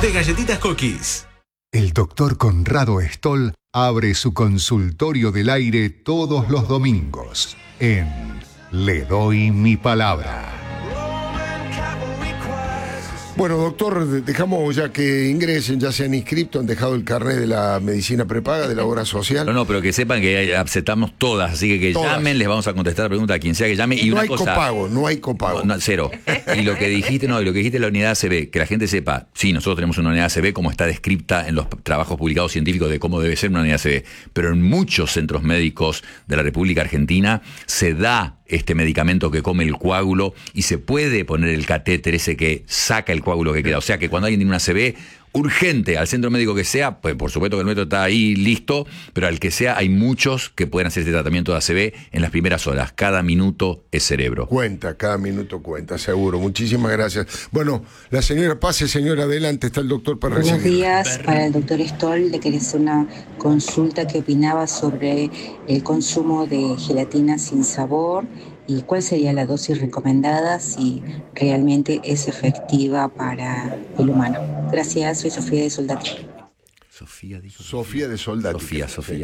de Galletitas Cookies. El doctor Conrado Stoll abre su consultorio del aire todos los domingos en Le Doy Mi Palabra. Bueno, doctor, dejamos ya que ingresen, ya se han inscrito, han dejado el carnet de la medicina prepaga, de la obra social. No, pero que sepan que aceptamos todas, así que todas. Llamen, les vamos a contestar la pregunta a quien sea que llame. Y no una hay cosa, copago, no hay copago. No, cero. Y lo que dijiste de la unidad ACB, que la gente sepa, sí, nosotros tenemos una unidad ACB como está descrita en los trabajos publicados científicos de cómo debe ser una unidad ACB, pero en muchos centros médicos de la República Argentina se da este medicamento que come el coágulo y se puede poner el catéter ese que saca el coágulo que queda. O sea que cuando alguien tiene una ACV, urgente al centro médico que sea, pues por supuesto que el nuestro está ahí listo, pero al que sea hay muchos que pueden hacer este tratamiento de ACV en las primeras horas. Cada minuto es cerebro. Cuenta, cada minuto cuenta, seguro. Muchísimas gracias. Bueno, la señora, pase señora, adelante, está el doctor para recibir. Buenos días, para el doctor Stoll, le quería hacer una consulta que opinaba sobre el consumo de gelatina sin sabor y cuál sería la dosis recomendada, si realmente es efectiva para el humano. Gracias, soy Sofía de Soldati. Sofía dijo. Sofía de Soldati.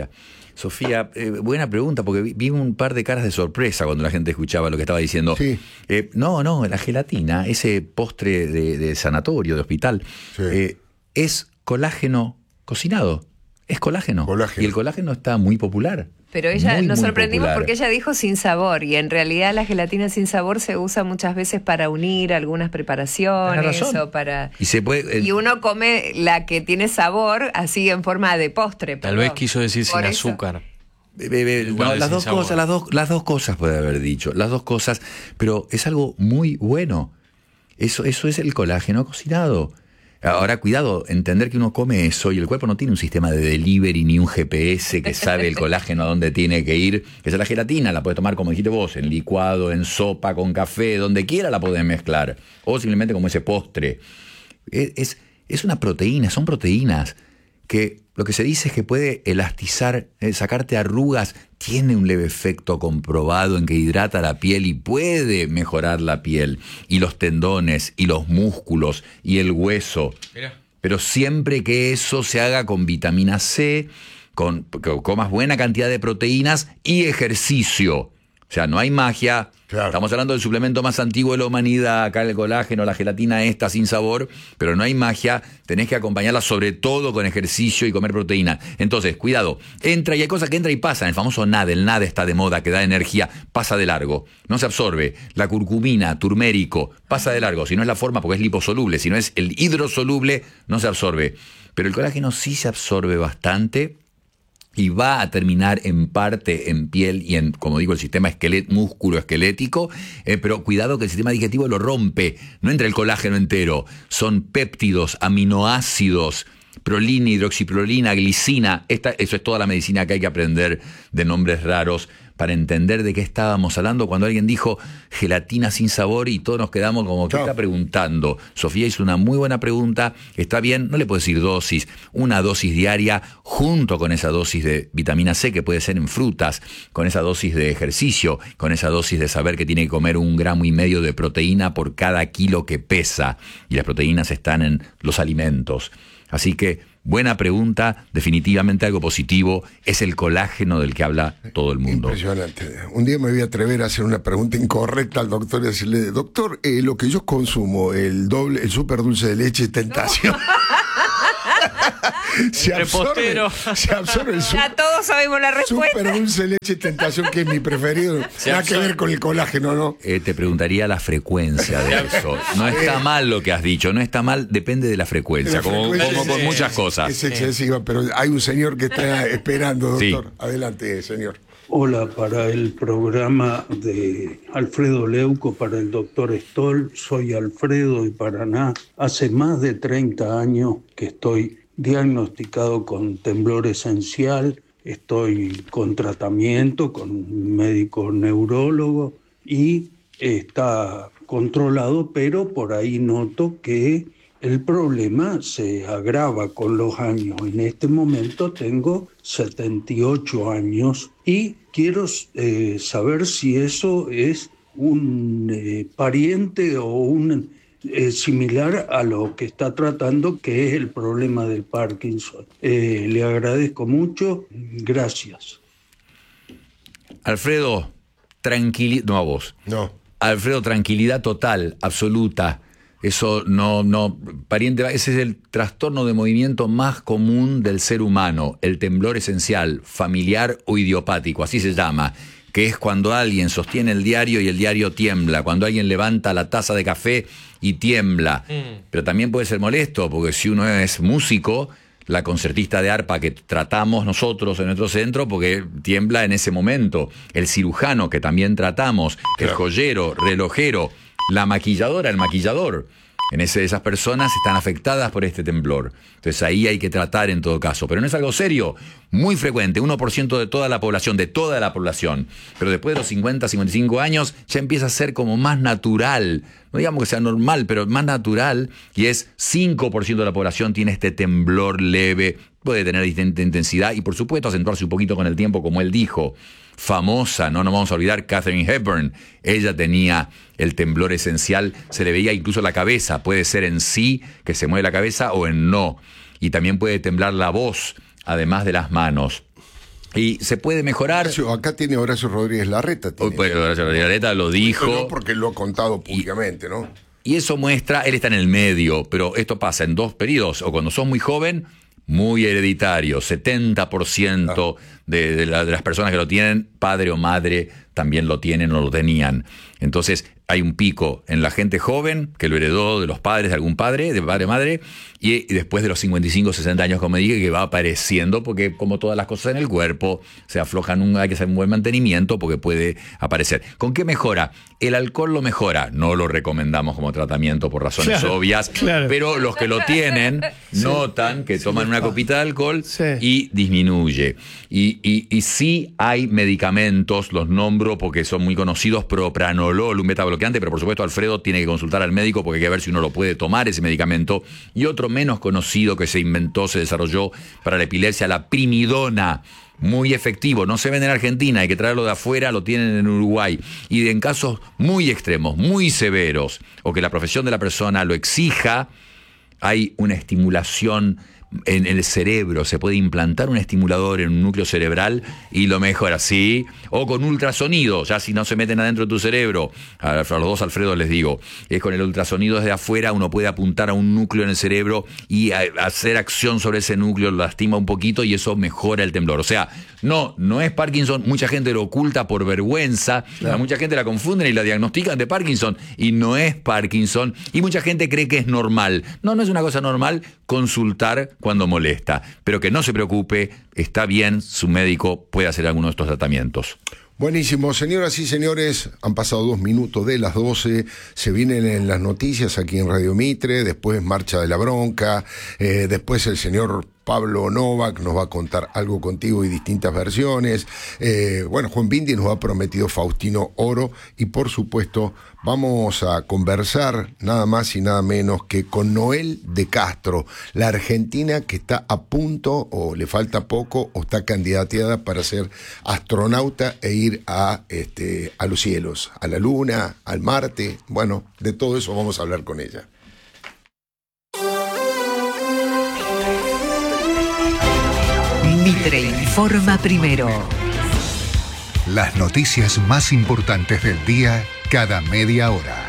Sofía, buena pregunta, porque vi un par de caras de sorpresa cuando la gente escuchaba lo que estaba diciendo. Sí. No, la gelatina, ese postre de sanatorio, de hospital, Sí. es colágeno cocinado. Es colágeno. Y el colágeno está muy popular. Pero ella nos sorprendimos popular. porque ella dijo sin sabor, y en realidad la gelatina sin sabor se usa muchas veces para unir algunas preparaciones o para y se puede y uno come la que tiene sabor así en forma de postre. Tal vez quiso decir sin eso. azúcar. No, las dos cosas puede haber dicho, las dos cosas, pero es algo muy bueno. Eso es el colágeno cocinado. Ahora, cuidado, entender que uno come eso y el cuerpo no tiene un sistema de delivery ni un GPS que sabe el colágeno a dónde tiene que ir. Esa es la gelatina, la puedes tomar como dijiste vos, en licuado, en sopa, con café, donde quiera la podés mezclar. O simplemente como ese postre. Es una proteína, son proteínas que lo que se dice es que puede elastizar, sacarte arrugas, tiene un leve efecto comprobado en que hidrata la piel y puede mejorar la piel, y los tendones, y los músculos, y el hueso. Mira. Pero siempre que eso se haga con vitamina C, que comas buena cantidad de proteínas y ejercicio. O sea, no hay magia. Claro. Estamos hablando del suplemento más antiguo de la humanidad, acá el colágeno, la gelatina esta sin sabor, pero no hay magia, tenés que acompañarla sobre todo con ejercicio y comer proteína. Entonces, cuidado, entra y hay cosas que entra y pasan, el famoso NAD, el NAD está de moda, que da energía, pasa de largo, no se absorbe. La curcumina, turmérico, pasa de largo, si no es la forma porque es liposoluble, si no es el hidrosoluble, no se absorbe. Pero el colágeno sí se absorbe bastante, y va a terminar en parte en piel y en, como digo, el sistema músculo esquelético, pero cuidado que el sistema digestivo lo rompe, no entra el colágeno entero, son péptidos, aminoácidos, prolina, hidroxiprolina, glicina, eso es toda la medicina que hay que aprender de nombres raros para entender de qué estábamos hablando cuando alguien dijo gelatina sin sabor y todos nos quedamos como, ¿qué está preguntando? Sofía hizo una muy buena pregunta, está bien, no le puedo decir dosis, una dosis diaria junto con esa dosis de vitamina C que puede ser en frutas, con esa dosis de ejercicio, con esa dosis de saber que tiene que comer 1,5 gramos de proteína por cada kilo que pesa, y las proteínas están en los alimentos. Así que, buena pregunta, definitivamente algo positivo, es el colágeno del que habla todo el mundo. Impresionante. Un día me voy a atrever a hacer una pregunta incorrecta al doctor y decirle, doctor, lo que yo consumo, el super dulce de leche, tentación. Se absorbe el Ya todos sabemos la respuesta. super dulce de leche, tentación, que es mi preferido. Nada que ver con el colágeno, ¿no? Te preguntaría la frecuencia de eso. No está mal lo que has dicho, no está mal, depende de la frecuencia, como con muchas cosas. Es excesiva, pero hay un señor que está esperando, doctor. Sí. Adelante, señor. Hola, para el programa de Alfredo Leuco, para el doctor Stoll, soy Alfredo de Paraná. Hace más de 30 años que estoy diagnosticado con temblor esencial, estoy con tratamiento con un médico neurólogo y está controlado, pero por ahí noto que el problema se agrava con los años. En este momento tengo 78 años y quiero saber si eso es un pariente o un similar a lo que está tratando, que es el problema del Parkinson. Le agradezco mucho, gracias. Alfredo, tranquilidad, no a vos. No. Alfredo, tranquilidad total, absoluta. Eso no, pariente, ese es el trastorno de movimiento más común del ser humano, el temblor esencial, familiar o idiopático, así se llama, que es cuando alguien sostiene el diario y el diario tiembla, cuando alguien levanta la taza de café y tiembla. Pero también puede ser molesto, porque si uno es músico, la concertista de arpa que tratamos nosotros en nuestro centro, porque tiembla en ese momento, el cirujano que también tratamos, el joyero, relojero, la maquilladora, el maquillador. Esas personas están afectadas por este temblor. Entonces ahí hay que tratar en todo caso. Pero no es algo serio, muy frecuente, 1% de toda la población. Pero después de los 50, 55 años ya empieza a ser como más natural. No digamos que sea normal, pero más natural. Y es 5% de la población tiene este temblor leve. Puede tener distinta intensidad y por supuesto acentuarse un poquito con el tiempo, como él dijo. Famosa, no nos vamos a olvidar, Katharine Hepburn. Ella tenía el temblor esencial, se le veía incluso la cabeza. Puede ser en sí, que se mueve la cabeza, o en no. Y también puede temblar la voz, además de las manos. Y se puede mejorar. Acá tiene Horacio Rodríguez Larreta. Horacio Rodríguez Larreta lo dijo. No, porque lo ha contado públicamente, ¿no? Y eso muestra, él está en el medio, pero esto pasa en dos periodos. O cuando sos muy joven, muy hereditario, 70% de las personas que lo tienen, padre o madre, también lo tienen o lo tenían. Entonces hay un pico en la gente joven que lo heredó de los padres de algún padre, de padre o madre, y después de los 55, 60 años, como dije, que va apareciendo, porque como todas las cosas en el cuerpo, se aflojan, hay que hacer un buen mantenimiento porque puede aparecer. ¿Con qué mejora? El alcohol lo mejora, no lo recomendamos como tratamiento por razones obvias, pero los que lo tienen notan que toman una copita de alcohol y disminuye. Y sí hay medicamentos, los nombro porque son muy conocidos, propranolol, un beta-bloqueante, pero por supuesto Alfredo tiene que consultar al médico porque hay que ver si uno lo puede tomar ese medicamento. Y otro menos conocido que se desarrolló para la epilepsia, la primidona. Muy efectivo, no se vende en Argentina, hay que traerlo de afuera, lo tienen en Uruguay. Y en casos muy extremos, muy severos, o que la profesión de la persona lo exija, hay una estimulación en el cerebro, se puede implantar un estimulador en un núcleo cerebral y lo mejora, ¿sí? O con ultrasonido, ya si no se meten adentro de tu cerebro, a los dos Alfredo les digo, es con el ultrasonido desde afuera, uno puede apuntar a un núcleo en el cerebro y hacer acción sobre ese núcleo, lo lastima un poquito y eso mejora el temblor. O sea, no es Parkinson, mucha gente lo oculta por vergüenza, a mucha gente la confunden y la diagnostican de Parkinson y no es Parkinson, y mucha gente cree que es normal. No es una cosa normal consultar cuando molesta, pero que no se preocupe, está bien, su médico puede hacer alguno de estos tratamientos. Buenísimo, señoras y señores, han pasado 2 minutos de las 12, se vienen en las noticias aquí en Radio Mitre, después Marcha de la Bronca, después el señor Pablo Novak nos va a contar algo contigo y distintas versiones. Juan Bindi nos ha prometido Faustino Oro y por supuesto vamos a conversar nada más y nada menos que con Noel de Castro, la argentina que está a punto o le falta poco o está candidateada para ser astronauta e ir a los cielos, a la luna, al Marte. Bueno, de todo eso vamos a hablar con ella. Mitre informa primero. Las noticias más importantes del día cada media hora.